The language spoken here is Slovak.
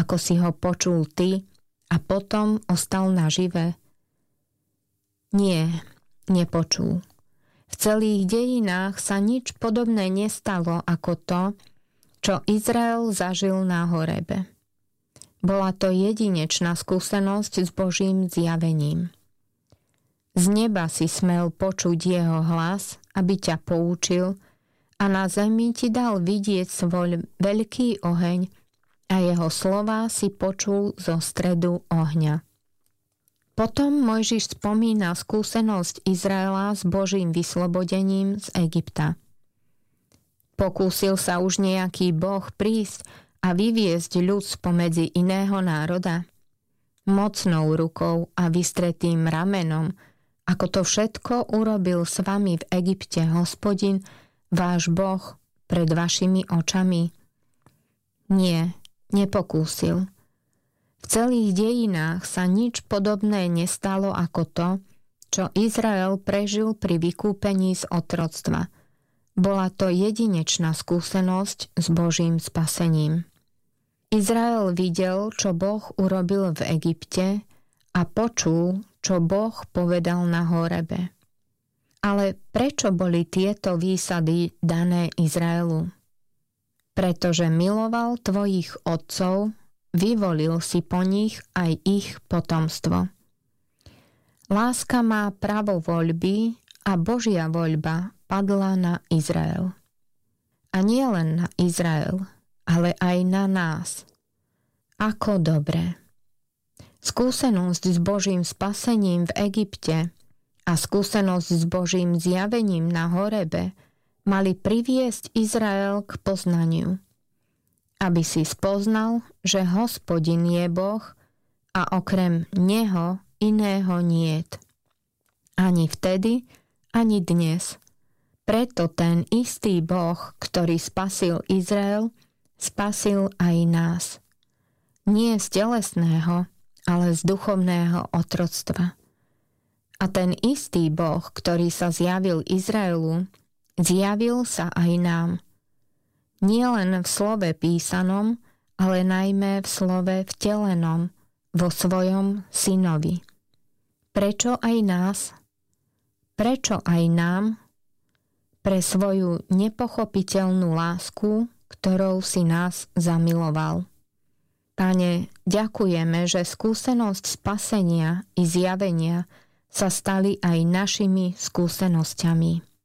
ako si ho počul ty a potom ostal nažive? Nie, nepočul. V celých dejinách sa nič podobné nestalo ako to, čo Izrael zažil na Horebe. Bola to jedinečná skúsenosť s Božím zjavením. Z neba si smel počuť jeho hlas, aby ťa poučil, a na zemi ti dal vidieť svoj veľký oheň a jeho slová si počul zo stredu ohňa. Potom Mojžiš spomína skúsenosť Izraela s Božím vyslobodením z Egypta. Pokúsil sa už nejaký Boh prísť a vyviesť ľud spomedzi iného národa? Mocnou rukou a vystretým ramenom, ako to všetko urobil s vami v Egypte Hospodin, váš Boh, pred vašimi očami? Nie, nepokúsil. V celých dejinách sa nič podobné nestalo ako to, čo Izrael prežil pri vykúpení z otroctva. Bola to jedinečná skúsenosť s Božím spasením. Izrael videl, čo Boh urobil v Egypte a počul, čo Boh povedal na Horebe. Ale prečo boli tieto výsady dané Izraelu? Pretože miloval tvojich otcov, vyvolil si po nich aj ich potomstvo. Láska má právo voľby a Božia voľba padla na Izrael. A nie len na Izrael, ale aj na nás. Ako dobre. Skúsenosť s Božím spasením v Egypte a skúsenosť s Božím zjavením na Horebe mali priviesť Izrael k poznaniu. Aby si spoznal, že Hospodin je Boh a okrem Neho iného niet. Ani vtedy, ani dnes. Preto ten istý Boh, ktorý spasil Izrael, spasil aj nás. Nie z telesného, ale z duchovného otroctva. A ten istý Boh, ktorý sa zjavil Izraelu, zjavil sa aj nám. Nie len v slove písanom, ale najmä v slove vtelenom, vo svojom synovi. Prečo aj nás? Prečo aj nám? Pre svoju nepochopiteľnú lásku, ktorou si nás zamiloval. Pane, ďakujeme, že skúsenosť spasenia i zjavenia sa stali aj našimi skúsenosťami.